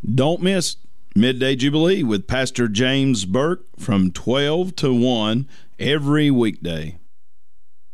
Don't miss Midday Jubilee with Pastor James Burke from 12 to 1 every weekday.